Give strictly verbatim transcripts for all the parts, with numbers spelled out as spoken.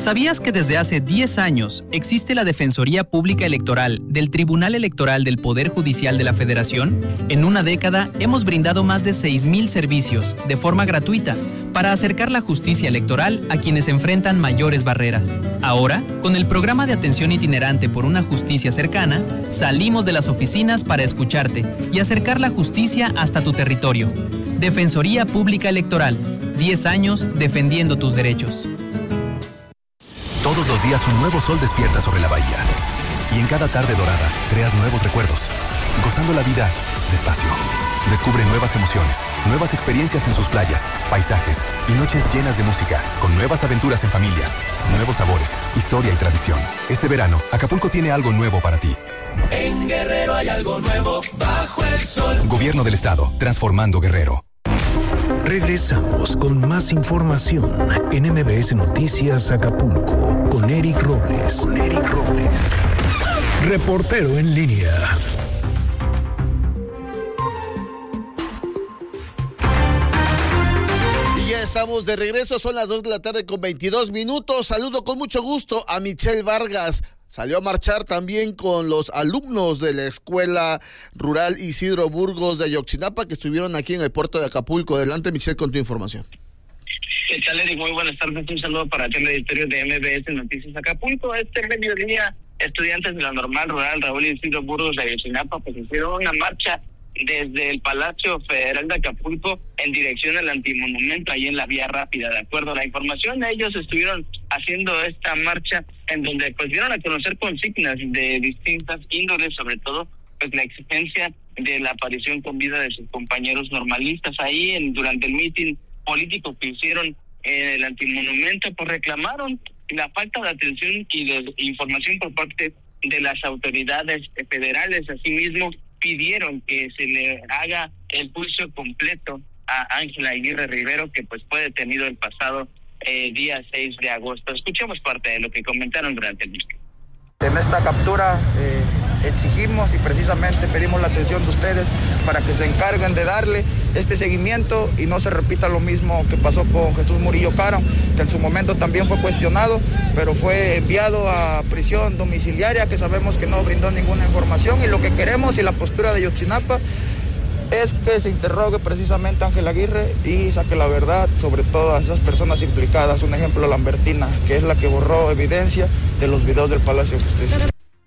¿Sabías que desde hace diez años existe la Defensoría Pública Electoral del Tribunal Electoral del Poder Judicial de la Federación? En una década hemos brindado más de seis mil servicios de forma gratuita para acercar la justicia electoral a quienes enfrentan mayores barreras. Ahora, con el programa de atención itinerante por una justicia cercana, salimos de las oficinas para escucharte y acercar la justicia hasta tu territorio. Defensoría Pública Electoral, diez años defendiendo tus derechos. Todos los días un nuevo sol despierta sobre la bahía. Y en cada tarde dorada creas nuevos recuerdos, gozando la vida despacio. Descubre nuevas emociones, nuevas experiencias en sus playas, paisajes y noches llenas de música, con nuevas aventuras en familia, nuevos sabores, historia y tradición. Este verano, Acapulco tiene algo nuevo para ti. En Guerrero hay algo nuevo bajo el sol. Gobierno del Estado, transformando Guerrero. Regresamos con más información en M B S Noticias Acapulco con Eric Robles. Con Eric Robles. Reportero en línea. Y ya estamos de regreso, son las dos de la tarde con veintidós minutos. Saludo con mucho gusto a Michelle Vargas. Salió a marchar también con los alumnos de la Escuela Rural Isidro Burgos de Ayotzinapa que estuvieron aquí en el puerto de Acapulco. Adelante, Michelle, con tu información. ¿Qué tal, Eric? Muy buenas tardes. Un saludo para ti, el editorio de M B S Noticias Acapulco. Este mediodía, estudiantes de la Normal Rural Raúl Isidro Burgos de Ayotzinapa pues hicieron una marcha desde el Palacio Federal de Acapulco en dirección al antimonumento, ahí en la vía rápida. De acuerdo a la información, ellos estuvieron haciendo esta marcha en donde pues dieron a conocer consignas de distintas índoles, sobre todo pues la exigencia de la aparición con vida de sus compañeros normalistas. Ahí en, durante el mitin político que hicieron en el antimonumento, pues reclamaron la falta de atención y de información por parte de las autoridades federales. Asimismo, pidieron que se le haga el juicio completo a Ángela Aguirre Rivero, que pues fue detenido el pasado eh, día seis de agosto. Escuchemos parte de lo que comentaron durante el mitin. En esta captura eh, exigimos y precisamente pedimos la atención de ustedes para que se encarguen de darle este seguimiento y no se repita lo mismo que pasó con Jesús Murillo Caro, que en su momento también fue cuestionado, pero fue enviado a prisión domiciliaria, que sabemos que no brindó ninguna información, y lo que queremos y la postura de Ayotzinapa es que se interrogue precisamente a Ángela Aguirre y saque la verdad sobre todas esas personas implicadas. Un ejemplo, Lambertina, que es la que borró evidencia de los videos del Palacio de Justicia.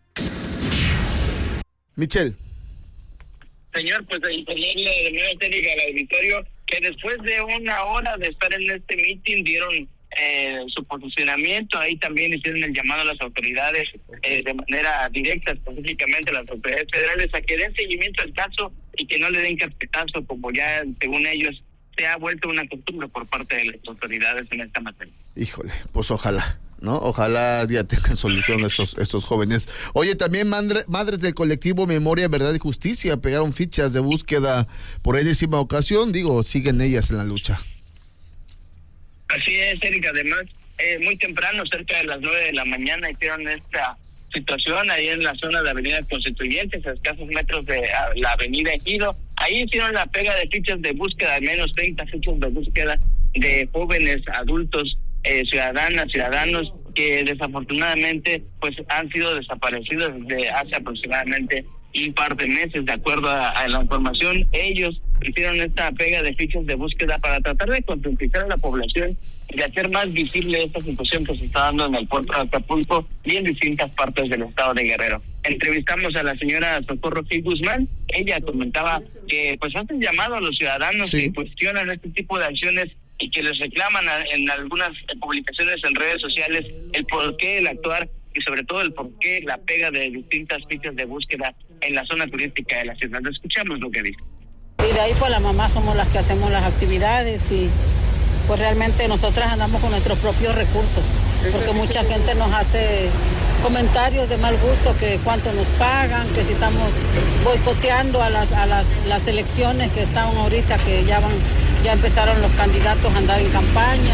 Michelle. Señor, pues de informarle de nuevo técnica al auditorio que después de una hora de estar en este mitin dieron eh, su posicionamiento. Ahí también hicieron el llamado a las autoridades eh, de manera directa, específicamente a las autoridades federales, a que den seguimiento al caso y que no le den carpetazo, como ya según ellos se ha vuelto una costumbre por parte de las autoridades en esta materia. Híjole, pues ojalá, ¿no? Ojalá ya tengan solución estos estos jóvenes. Oye, también madre, madres del colectivo Memoria, Verdad y Justicia pegaron fichas de búsqueda por enésima ocasión. Digo, siguen ellas en la lucha. Así es, Erika. Además, eh, muy temprano, cerca de las nueve de la mañana, hicieron esta situación ahí en la zona de Avenida Constituyentes, a escasos metros de a, la Avenida Ejido. Ahí hicieron la pega de fichas de búsqueda, al menos treinta fichas de búsqueda de jóvenes, adultos, eh, ciudadanas, ciudadanos que desafortunadamente pues han sido desaparecidos desde hace aproximadamente un par de meses. De acuerdo a, a la información, ellos hicieron esta pega de fichas de búsqueda para tratar de concientizar a la población y de hacer más visible esta situación que se está dando en el puerto de Acapulco y en distintas partes del estado de Guerrero. Entrevistamos a la señora Socorro Gil Guzmán. Ella comentaba que pues hacen llamado a los ciudadanos sí. que cuestionan este tipo de acciones y que les reclaman a, en algunas publicaciones en redes sociales el por qué el actuar y sobre todo el por qué la pega de distintas fichas de búsqueda en la zona turística de la ciudad. Escuchamos lo que dice. Y de ahí pues las mamás somos las que hacemos las actividades y pues realmente nosotras andamos con nuestros propios recursos, porque mucha gente nos hace comentarios de mal gusto, que cuánto nos pagan, que si estamos boicoteando a las a las, las elecciones que están ahorita, que ya van ya empezaron los candidatos a andar en campaña.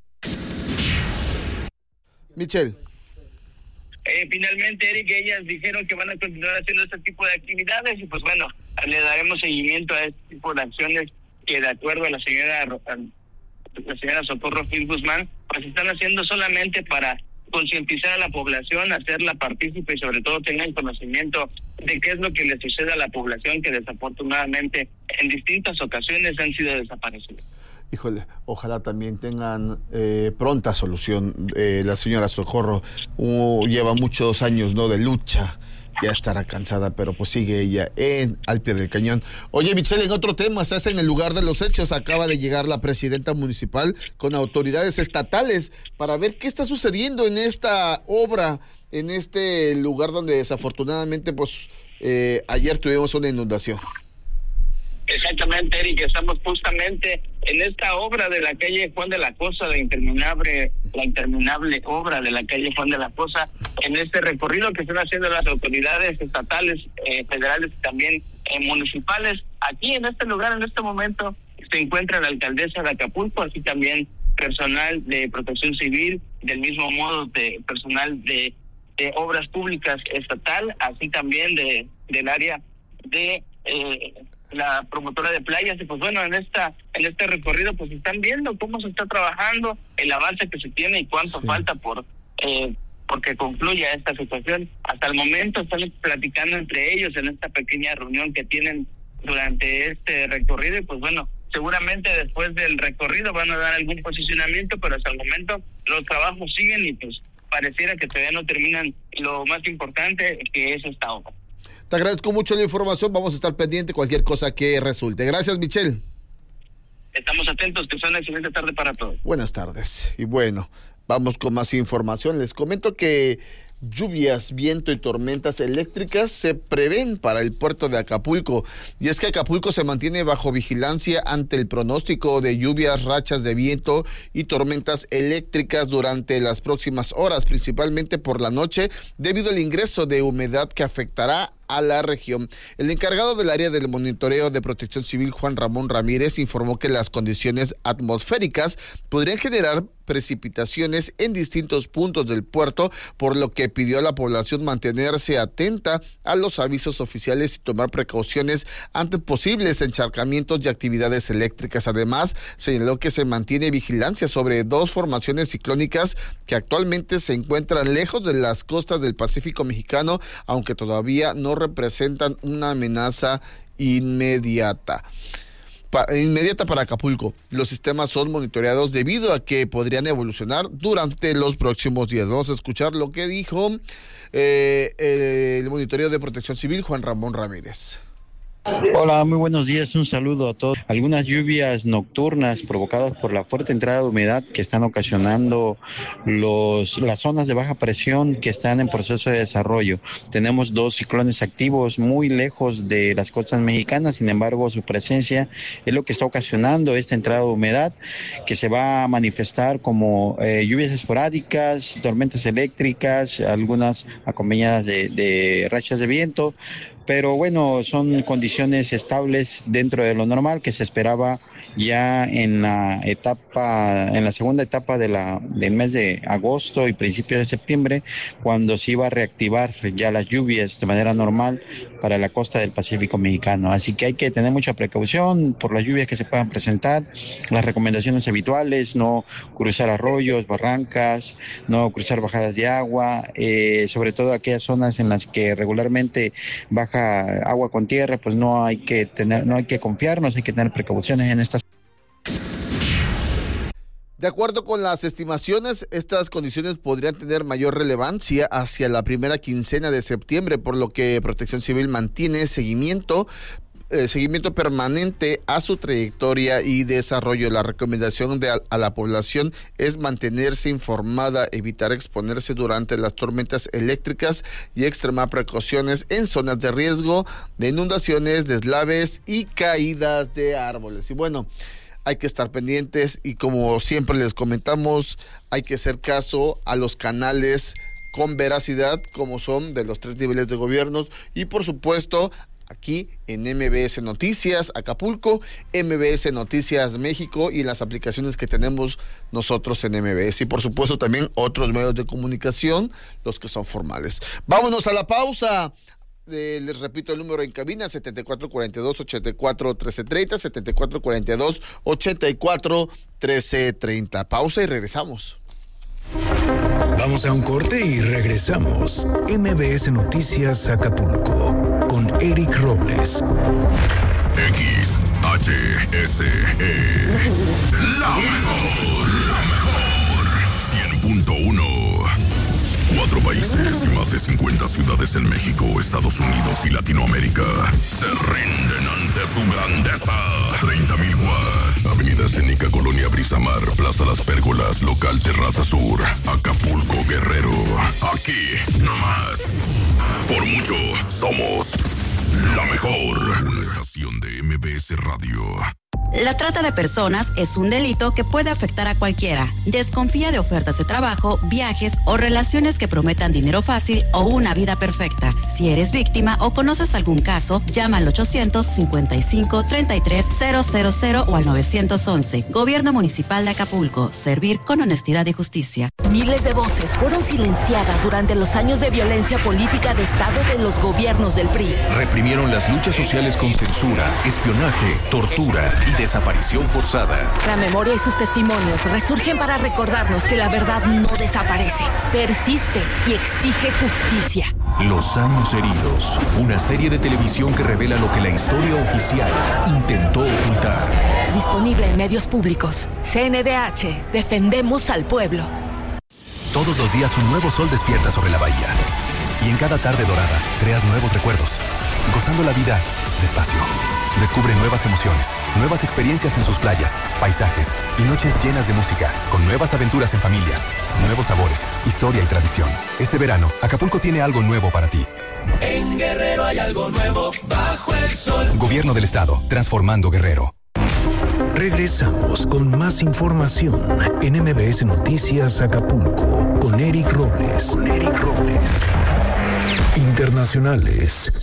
Michelle. Eh, finalmente, Eric, ellas dijeron que van a continuar haciendo este tipo de actividades y pues bueno, le daremos seguimiento a este tipo de acciones que de acuerdo a la señora la señora Socorro Gil Guzmán, pues están haciendo solamente para concientizar a la población, hacerla partícipe y sobre todo tengan conocimiento de qué es lo que le sucede a la población que desafortunadamente en distintas ocasiones han sido desaparecidos. Híjole, ojalá también tengan eh, pronta solución. Eh, la señora Socorro uh, lleva muchos años, ¿no?, de lucha. Ya estará cansada, pero pues sigue ella en al pie del cañón. Oye, Michelle, en otro tema, estás en el lugar de los hechos. Acaba de llegar la presidenta municipal con autoridades estatales para ver qué está sucediendo en esta obra, en este lugar donde desafortunadamente, pues, eh, ayer tuvimos una inundación. Exactamente, Eric, estamos justamente en esta obra de la calle Juan de la Cosa, la interminable, la interminable obra de la calle Juan de la Cosa, en este recorrido que están haciendo las autoridades estatales, eh, federales y también eh, municipales. Aquí en este lugar, en este momento, se encuentra la alcaldesa de Acapulco, así también personal de protección civil, del mismo modo de personal de, de obras públicas estatal, así también de del área de eh, la promotora de playas. Y pues bueno, en esta en este recorrido pues están viendo cómo se está trabajando, el avance que se tiene y cuánto sí. falta por eh, porque concluya esta situación. Hasta el momento están platicando entre ellos en esta pequeña reunión que tienen durante este recorrido y pues bueno, seguramente después del recorrido van a dar algún posicionamiento, pero hasta el momento los trabajos siguen y pues pareciera que todavía no terminan lo más importante, que es esta obra. Te agradezco mucho la información, vamos a estar pendiente cualquier cosa que resulte. Gracias, Michelle. Estamos atentos, que sea una excelente tarde para todos. Buenas tardes. Y bueno, vamos con más información. Les comento que lluvias, viento y tormentas eléctricas se prevén para el puerto de Acapulco. Y es que Acapulco se mantiene bajo vigilancia ante el pronóstico de lluvias, rachas de viento y tormentas eléctricas durante las próximas horas, principalmente por la noche, debido al ingreso de humedad que afectará a la región. El encargado del área del monitoreo de protección civil, Juan Ramón Ramírez, informó que las condiciones atmosféricas podrían generar precipitaciones en distintos puntos del puerto, por lo que pidió a la población mantenerse atenta a los avisos oficiales y tomar precauciones ante posibles encharcamientos y actividades eléctricas. Además, señaló que se mantiene vigilancia sobre dos formaciones ciclónicas que actualmente se encuentran lejos de las costas del Pacífico mexicano, aunque todavía no representan una amenaza inmediata. Para, inmediata para Acapulco. Los sistemas son monitoreados debido a que podrían evolucionar durante los próximos días. Vamos a escuchar lo que dijo eh, eh, el monitoreo de protección civil, Juan Ramón Ramírez. Hola, muy buenos días, un saludo a todos. Algunas lluvias nocturnas provocadas por la fuerte entrada de humedad que están ocasionando los, las zonas de baja presión que están en proceso de desarrollo. Tenemos dos ciclones activos muy lejos de las costas mexicanas, sin embargo su presencia es lo que está ocasionando esta entrada de humedad que se va a manifestar como eh, lluvias esporádicas, tormentas eléctricas, algunas acompañadas de, de rachas de viento. Pero bueno, son condiciones estables dentro de lo normal que se esperaba ya en la etapa, en la segunda etapa de la, del mes de agosto y principios de septiembre, cuando se iba a reactivar ya las lluvias de manera normal para la costa del Pacífico mexicano. Así que hay que tener mucha precaución por las lluvias que se puedan presentar, las recomendaciones habituales, no cruzar arroyos, barrancas, no cruzar bajadas de agua, eh, sobre todo aquellas zonas en las que regularmente baja agua con tierra, pues no hay que tener, no hay que confiarnos, hay que tener precauciones en estas. De acuerdo con las estimaciones, estas condiciones podrían tener mayor relevancia hacia la primera quincena de septiembre, por lo que Protección Civil mantiene seguimiento Eh, seguimiento permanente a su trayectoria y desarrollo. La recomendación de a, a la población es mantenerse informada, evitar exponerse durante las tormentas eléctricas y extremar precauciones en zonas de riesgo de inundaciones, deslaves y caídas de árboles. Y bueno, hay que estar pendientes y como siempre les comentamos, hay que hacer caso a los canales con veracidad, como son de los tres niveles de gobierno y por supuesto aquí en M B S Noticias Acapulco, M B S Noticias México y las aplicaciones que tenemos nosotros en M B S y por supuesto también otros medios de comunicación, los que son formales. Vámonos a la pausa. Eh, les repito el número en cabina, setenta y cuatro cuarenta y dos, ochenta y cuatro, trece treinta, setenta y cuatro cuarenta y dos, ochenta y cuatro, trece treinta. Pausa y regresamos. Vamos a un corte y regresamos. M B S Noticias Acapulco con Eric Robles. X H S E. La mejor, la mejor. cien punto uno. Cuatro países y más de cincuenta ciudades en México, Estados Unidos y Latinoamérica se rinden ante su grandeza. treinta mil watts. Avenida Escénica, Colonia Brisamar, Plaza Las Pérgolas, Local Terraza Sur, Acapulco, Guerrero. Aquí, no más. Por mucho, somos la mejor. Una estación de M B S Radio. La trata de personas es un delito que puede afectar a cualquiera. Desconfía de ofertas de trabajo, viajes o relaciones que prometan dinero fácil o una vida perfecta. Si eres víctima o conoces algún caso, llama al ochocientos cincuenta y cinco, treinta y tres, cero cero cero o al nueve once. Gobierno Municipal de Acapulco. Servir con honestidad y justicia. Miles de voces fueron silenciadas durante los años de violencia política de Estado de los gobiernos del P R I. Reprimieron las luchas sociales con censura, espionaje, tortura y desaparición forzada. La memoria y sus testimonios resurgen para recordarnos que la verdad no desaparece, persiste y exige justicia. Los años heridos, una serie de televisión que revela lo que la historia oficial intentó ocultar. Disponible en medios públicos. C N D H, defendemos al pueblo. Todos los días un nuevo sol despierta sobre la bahía. Y en cada tarde dorada creas nuevos recuerdos, gozando la vida despacio. Descubre nuevas emociones, nuevas experiencias en sus playas, paisajes y noches llenas de música, con nuevas aventuras en familia, nuevos sabores, historia y tradición. Este verano, Acapulco tiene algo nuevo para ti. En Guerrero hay algo nuevo bajo el sol. Gobierno del Estado, transformando Guerrero. Regresamos con más información en M B S Noticias Acapulco con Eric Robles. Con Eric Robles. Internacionales.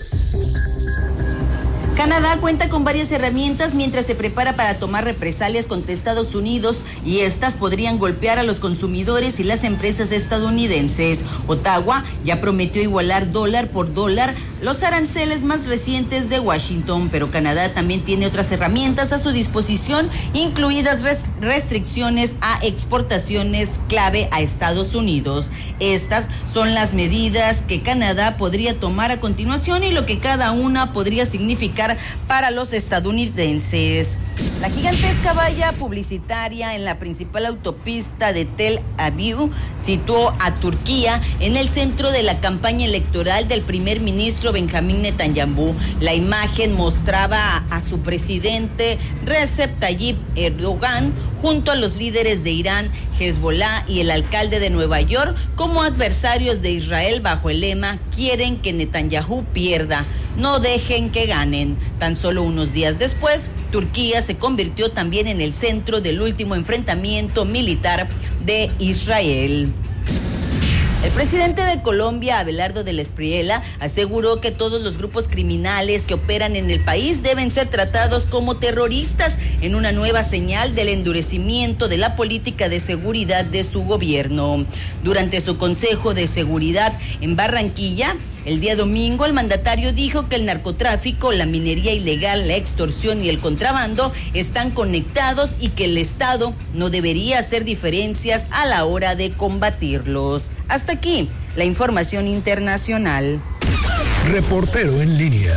Canadá cuenta con varias herramientas mientras se prepara para tomar represalias contra Estados Unidos y estas podrían golpear a los consumidores y las empresas estadounidenses. Ottawa ya prometió igualar dólar por dólar los aranceles más recientes de Washington, pero Canadá también tiene otras herramientas a su disposición, incluidas restricciones a exportaciones clave a Estados Unidos. Estas son las medidas que Canadá podría tomar a continuación y lo que cada una podría significar para los estadounidenses. La gigantesca valla publicitaria en la principal autopista de Tel Aviv situó a Turquía en el centro de la campaña electoral del primer ministro Benjamín Netanyahu. La imagen mostraba a, a su presidente Recep Tayyip Erdogan junto a los líderes de Irán, Hezbollah y el alcalde de Nueva York como adversarios de Israel bajo el lema "Quieren que Netanyahu pierda, no dejen que ganen". Tan solo unos días después, Turquía se convirtió también en el centro del último enfrentamiento militar de Israel. El presidente de Colombia, Abelardo del Espriella, aseguró que todos los grupos criminales que operan en el país deben ser tratados como terroristas en una nueva señal del endurecimiento de la política de seguridad de su gobierno. Durante su Consejo de Seguridad en Barranquilla, el día domingo, el mandatario dijo que el narcotráfico, la minería ilegal, la extorsión y el contrabando están conectados y que el Estado no debería hacer diferencias a la hora de combatirlos. Hasta aquí, la información internacional. Reportero en línea.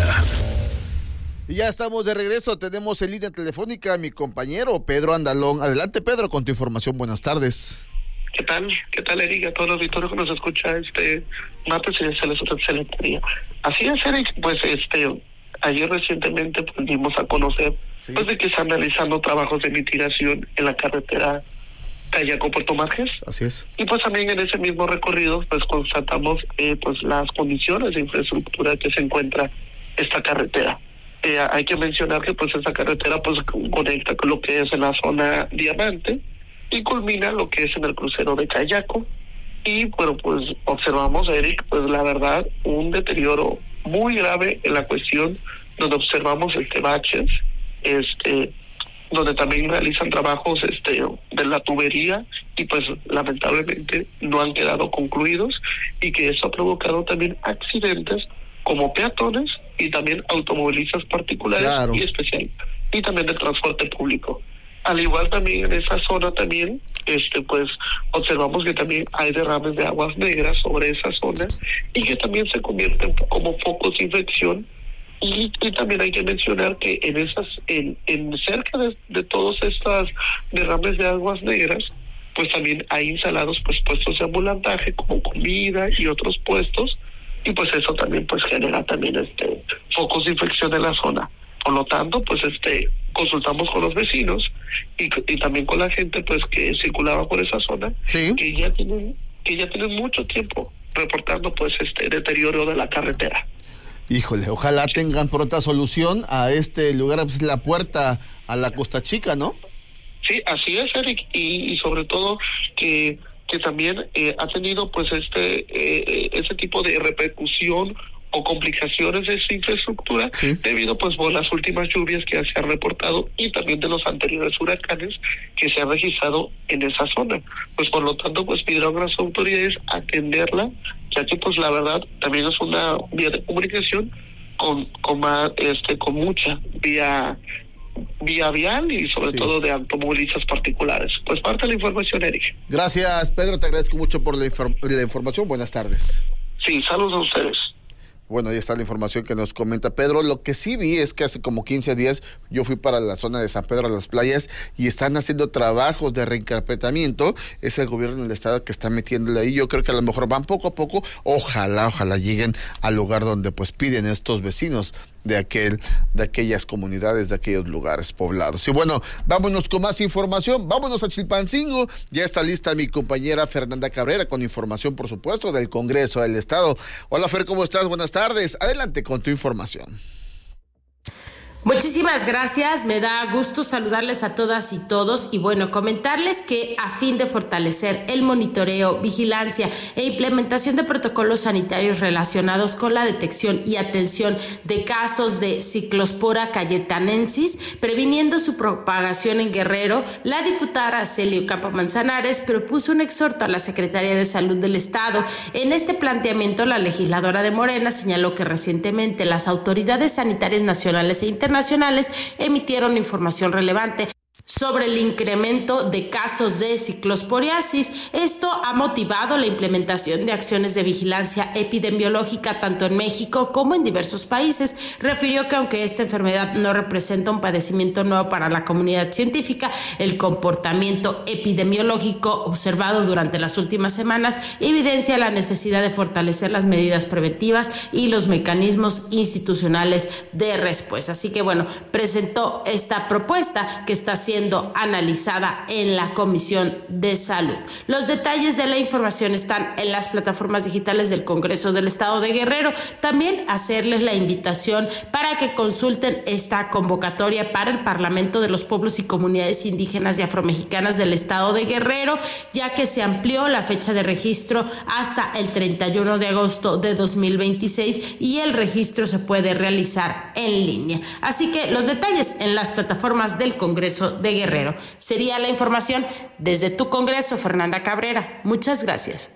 Y ya estamos de regreso, tenemos en línea telefónica a mi compañero Pedro Andalón. Adelante, Pedro, con tu información. Buenas tardes. ¿Qué tal? ¿Qué tal, Eric? A todos los auditores que nos escucha este martes y desearles un excelente día. Así es, Eric, pues este ayer recientemente pues, dimos a conocer sí. pues de que están realizando trabajos de mitigación en la carretera Cayaco-Puerto Márquez. Así es. Y pues también en ese mismo recorrido pues constatamos eh, pues las condiciones de infraestructura que se encuentra esta carretera. Eh, hay que mencionar que pues esta carretera pues conecta con lo que es en la zona Diamante y culmina lo que es en el crucero de Cayaco. Y bueno, pues observamos, Eric, pues la verdad, un deterioro muy grave en la cuestión donde observamos este baches, este, donde también realizan trabajos este de la tubería y pues lamentablemente no han quedado concluidos y que eso ha provocado también accidentes como peatones y también automovilistas particulares claro. y especial y también del transporte público. Al igual también en esa zona también, este pues observamos que también hay derrames de aguas negras sobre esa zona y que también se convierten como focos de infección. Y, y también hay que mencionar que en esas, en, en cerca de, de todos estos derrames de aguas negras, pues también hay instalados pues puestos de ambulantaje como comida y otros puestos, y pues eso también pues genera también este focos de infección en la zona. Por lo tanto, pues este consultamos con los vecinos y, y también con la gente pues que circulaba por esa zona, ¿sí? que ya tienen que ya tienen mucho tiempo reportando pues este deterioro de la carretera. Híjole, ojalá tengan pronta solución a este lugar, pues la puerta a la Costa Chica, ¿no? Sí, así es, Eric, y, y sobre todo que que también eh, ha tenido pues este eh, ese tipo de repercusión o complicaciones de esa infraestructura, sí, debido pues por las últimas lluvias que se han reportado y también de los anteriores huracanes que se han registrado en esa zona. Pues por lo tanto pues pidieron a las autoridades atenderla, ya que pues la verdad también es una vía de comunicación con con más, este con mucha vía vía vial y sobre sí. todo de automovilistas particulares. Pues parte de la información, Eric. Gracias, Pedro, te agradezco mucho por la, inform- la información. Buenas tardes. Sí, saludos a ustedes. Bueno, ahí está la información que nos comenta Pedro. Lo que sí vi es que hace como quince días yo fui para la zona de San Pedro, a las playas, y están haciendo trabajos de reencarpetamiento. Es el gobierno del estado que está metiéndole ahí. Yo creo que a lo mejor van poco a poco. Ojalá, ojalá lleguen al lugar donde pues piden estos vecinos de aquel, de aquellas comunidades, de aquellos lugares poblados. Y bueno, vámonos con más información. Vámonos a Chilpancingo. Ya está lista mi compañera Fernanda Cabrera con información, por supuesto, del Congreso del Estado. Hola, Fer, ¿cómo estás? Buenas tardes. Adelante con tu información. Muchísimas gracias, me da gusto saludarles a todas y todos y bueno, comentarles que a fin de fortalecer el monitoreo, vigilancia e implementación de protocolos sanitarios relacionados con la detección y atención de casos de Ciclospora cayetanensis, previniendo su propagación en Guerrero, la diputada Celio Campo Manzanares propuso un exhorto a la Secretaría de Salud del Estado. En este planteamiento, la legisladora de Morena señaló que recientemente las autoridades sanitarias nacionales e internacionales nacionales emitieron información relevante sobre el incremento de casos de ciclosporiasis. Esto ha motivado la implementación de acciones de vigilancia epidemiológica tanto en México como en diversos países. Refirió que aunque esta enfermedad no representa un padecimiento nuevo para la comunidad científica, el comportamiento epidemiológico observado durante las últimas semanas evidencia la necesidad de fortalecer las medidas preventivas y los mecanismos institucionales de respuesta. Así que bueno, presentó esta propuesta que está siendo siendo analizada en la Comisión de Salud. Los detalles de la información están en las plataformas digitales del Congreso del Estado de Guerrero. También hacerles la invitación para que consulten esta convocatoria para el Parlamento de los Pueblos y Comunidades Indígenas y Afromexicanas del Estado de Guerrero, ya que se amplió la fecha de registro hasta el treinta y uno de agosto de dos mil veintiséis y el registro se puede realizar en línea. Así que los detalles en las plataformas del Congreso de Guerrero. Sería la información desde tu Congreso, Fernanda Cabrera. Muchas gracias.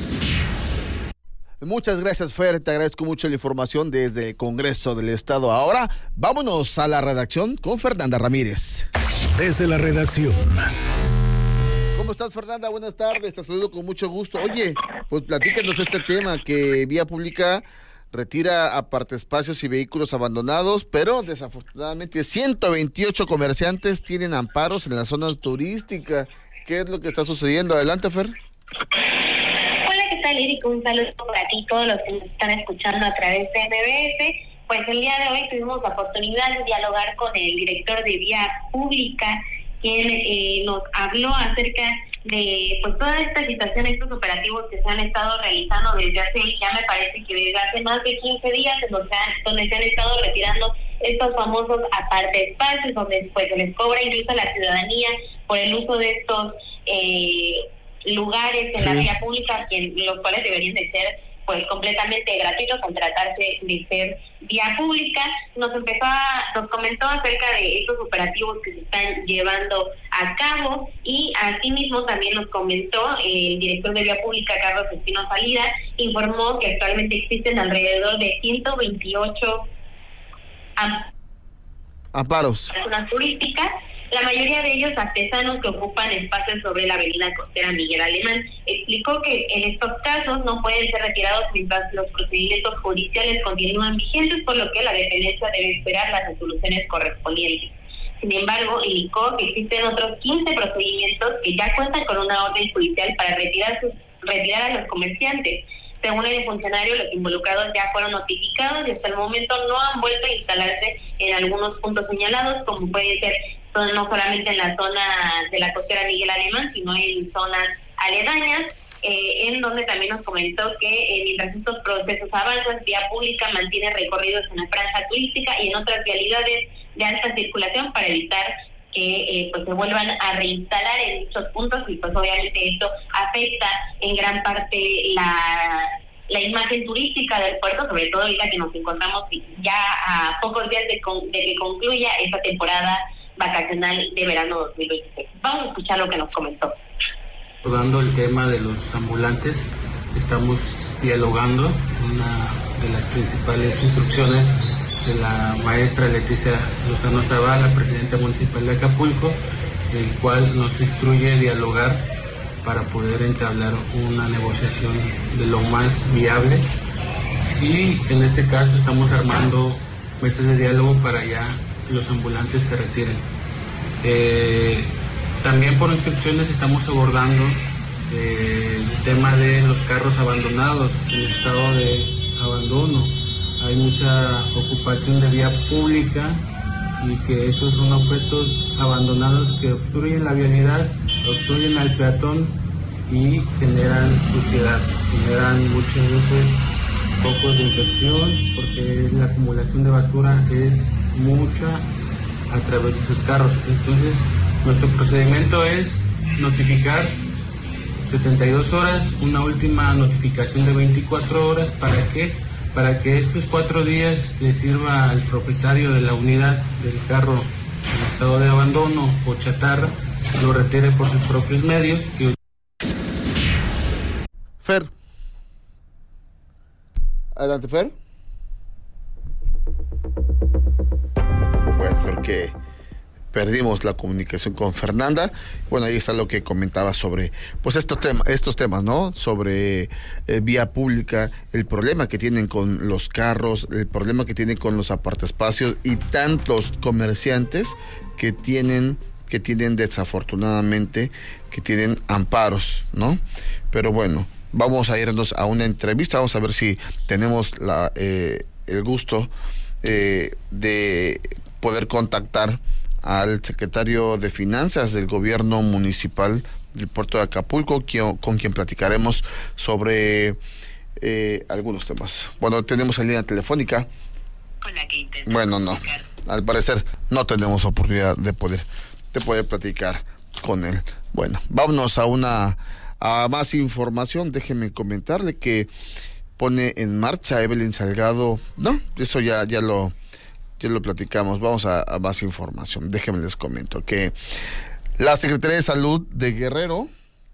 Muchas gracias, Fer. Te agradezco mucho la información desde el Congreso del Estado. Ahora, vámonos a la redacción con Fernanda Ramírez. Desde la redacción. ¿Cómo estás, Fernanda? Buenas tardes. Te saludo con mucho gusto. Oye, pues platícanos este tema que Vía Pública retira aparte espacios y vehículos abandonados, pero desafortunadamente ciento veintiocho comerciantes tienen amparos en las zonas turísticas. ¿Qué es lo que está sucediendo? Adelante, Fer. Hola, ¿qué tal, Eric? Un saludo para ti, todos los que nos están escuchando a través de M B S. Pues el día de hoy tuvimos la oportunidad de dialogar con el director de Vía Pública, quien eh, nos habló acerca de pues toda esta situación, estos operativos que se han estado realizando desde hace, ya me parece que desde hace más de quince días, en donde, donde se han estado retirando estos famosos aparte espacios, donde pues se les cobra incluso a la ciudadanía por el uso de estos eh, lugares en sí. la vía pública, quien, los cuales deberían de ser pues completamente gratuitos al tratarse de ser vía pública. Nos empezó a, nos comentó acerca de estos operativos que se están llevando a cabo y asimismo también nos comentó el director de Vía Pública, Carlos Espino Salida, informó que actualmente existen alrededor de ciento veintiocho am- amparos zonas turísticas, la mayoría de ellos artesanos que ocupan espacios sobre la avenida costera Miguel Alemán. Explicó que en estos casos no pueden ser retirados mientras los procedimientos judiciales continúan vigentes, por lo que la dependencia debe esperar las resoluciones correspondientes. Sin embargo, indicó que existen otros quince procedimientos que ya cuentan con una orden judicial para retirar, sus, retirar a los comerciantes. Según el funcionario, los involucrados ya fueron notificados y hasta el momento no han vuelto a instalarse en algunos puntos señalados, como puede ser no solamente en la zona de la costera Miguel Alemán, sino en zonas aledañas, eh, en donde también nos comentó que eh, mientras estos procesos avanzan, Vía Pública mantiene recorridos en la franja turística y en otras vialidades de alta circulación para evitar que eh, pues se vuelvan a reinstalar en dichos puntos, y pues obviamente esto afecta en gran parte la la imagen turística del puerto, sobre todo ahorita que nos encontramos ya a pocos días de, con, de que concluya esta temporada vacacional de verano dos mil veintiséis. Vamos a escuchar lo que nos comentó. Abordando el tema de los ambulantes, estamos dialogando. Una de las principales instrucciones de la maestra Leticia Lozano Zavala, presidenta municipal de Acapulco, el cual nos instruye dialogar para poder entablar una negociación de lo más viable, y en este caso estamos armando mesas de diálogo para ya los ambulantes se retiren. Eh, también por instrucciones estamos abordando eh, el tema de los carros abandonados en estado de abandono. Hay mucha ocupación de vía pública y que esos son objetos abandonados que obstruyen la vialidad, obstruyen al peatón y generan suciedad, generan muchas veces focos de infección, porque la acumulación de basura es mucha a través de esos carros. Entonces, nuestro procedimiento es notificar setenta y dos horas, una última notificación de veinticuatro horas, ¿para qué? Para que estos cuatro días le sirva al propietario de la unidad del carro en estado de abandono o chatarra, lo retire por sus propios medios. Que... Fer. Adelante, Fer. Bueno, creo que perdimos la comunicación con Fernanda. Bueno, ahí está lo que comentaba sobre pues estos temas, estos temas, ¿no? Sobre eh, vía pública, el problema que tienen con los carros, el problema que tienen con los apartaespacios y tantos comerciantes que tienen que tienen desafortunadamente que tienen amparos, ¿no? Pero bueno, vamos a irnos a una entrevista, vamos a ver si tenemos la eh, el gusto eh, de poder contactar al secretario de Finanzas del Gobierno Municipal del Puerto de Acapulco, quien, con quien platicaremos sobre eh, algunos temas. Bueno, tenemos en línea telefónica. Con la que bueno, no, al parecer no tenemos oportunidad de poder, de poder platicar con él. Bueno, vámonos a una a más información. Déjeme comentarle que pone en marcha Evelyn Salgado. No, eso ya, ya lo ya lo platicamos. Vamos a, a más información. Déjenme les comento que la Secretaría de Salud de Guerrero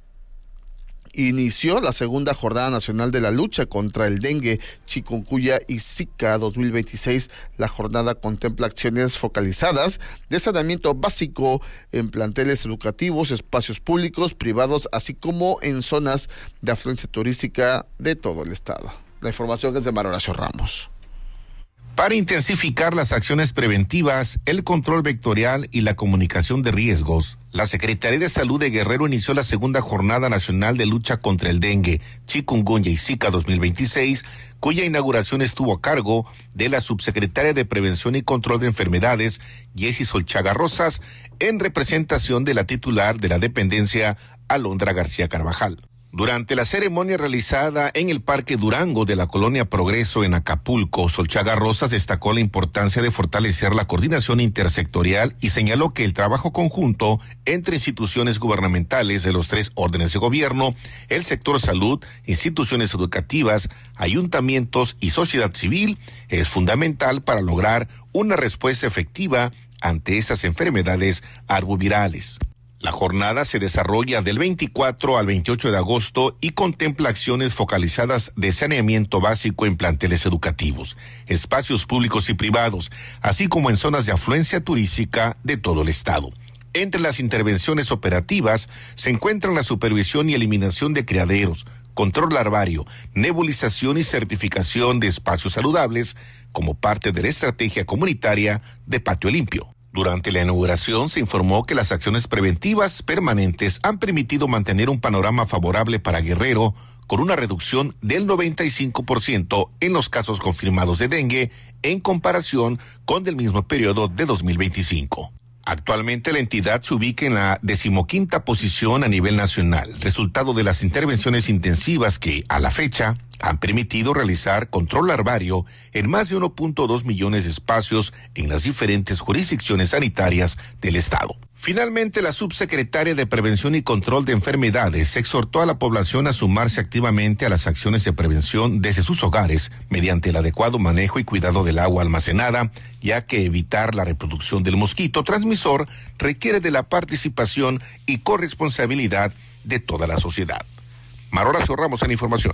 inició la segunda jornada nacional de la lucha contra el dengue, chikungunya y Zika dos mil veintiséis. La jornada contempla acciones focalizadas de saneamiento básico en planteles educativos, espacios públicos, privados, así como en zonas de afluencia turística de todo el estado. La información es de María Horacio Ramos. Para intensificar las acciones preventivas, el control vectorial y la comunicación de riesgos, la Secretaría de Salud de Guerrero inició la segunda Jornada Nacional de Lucha contra el Dengue, Chikungunya y Zika dos mil veintiséis, cuya inauguración estuvo a cargo de la Subsecretaria de Prevención y Control de Enfermedades, Jessie Solchaga Rosas, en representación de la titular de la dependencia, Alondra García Carvajal. Durante la ceremonia realizada en el Parque Durango de la Colonia Progreso en Acapulco, Solchaga Rosas destacó la importancia de fortalecer la coordinación intersectorial y señaló que el trabajo conjunto entre instituciones gubernamentales de los tres órdenes de gobierno, el sector salud, instituciones educativas, ayuntamientos y sociedad civil es fundamental para lograr una respuesta efectiva ante esas enfermedades arbovirales. La jornada se desarrolla del veinticuatro al veintiocho de agosto y contempla acciones focalizadas de saneamiento básico en planteles educativos, espacios públicos y privados, así como en zonas de afluencia turística de todo el estado. Entre las intervenciones operativas se encuentran la supervisión y eliminación de criaderos, control larvario, nebulización y certificación de espacios saludables como parte de la estrategia comunitaria de Patio Limpio. Durante la inauguración se informó que las acciones preventivas permanentes han permitido mantener un panorama favorable para Guerrero, con una reducción del noventa y cinco por ciento en los casos confirmados de dengue en comparación con el mismo periodo de dos mil veinticinco. Actualmente la entidad se ubica en la decimoquinta posición a nivel nacional, resultado de las intervenciones intensivas que, a la fecha, han permitido realizar control larvario en más de uno punto dos millones de espacios en las diferentes jurisdicciones sanitarias del estado. Finalmente, la subsecretaria de Prevención y Control de Enfermedades exhortó a la población a sumarse activamente a las acciones de prevención desde sus hogares mediante el adecuado manejo y cuidado del agua almacenada, ya que evitar la reproducción del mosquito transmisor requiere de la participación y corresponsabilidad de toda la sociedad. Mar Horacio Ramos en información.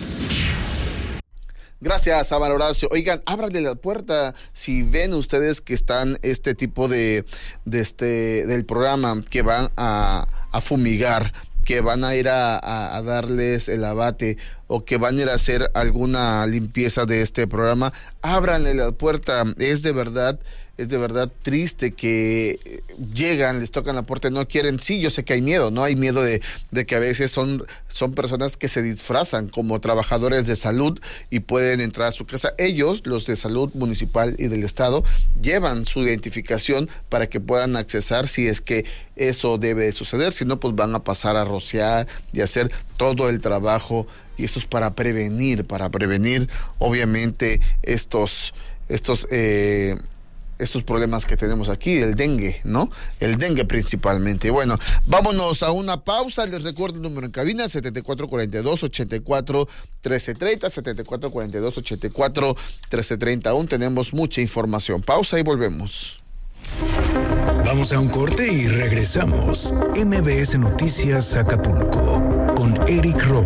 Gracias, Amar Horacio. Oigan, ábranle la puerta si ven ustedes que están este tipo de, de este del programa que van a, a fumigar, que van a ir a, a, a darles el abate o que van a ir a hacer alguna limpieza de este programa. Ábranle la puerta. Es de verdad, es de verdad triste que llegan, les tocan la puerta y no quieren. Sí, yo sé que hay miedo, ¿no? Hay miedo de, de que a veces son, son personas que se disfrazan como trabajadores de salud y pueden entrar a su casa. Ellos, los de salud municipal y del estado, llevan su identificación para que puedan accesar si es que eso debe suceder. Si no, pues van a pasar a rociar y hacer todo el trabajo. Y eso es para prevenir, para prevenir, obviamente, estos, estos, eh, estos problemas que tenemos aquí, el dengue, ¿no? El dengue principalmente. Bueno, vámonos a una pausa. Les recuerdo el número en cabina, setenta y cuatro cuarenta y dos, ochenta y cuatro, trece treinta, setenta y cuatro cuarenta y dos, ochenta y cuatro, trece treinta. Aún tenemos mucha información. Pausa y volvemos. Vamos a un corte y regresamos. M B S Noticias Acapulco con Eric Robles.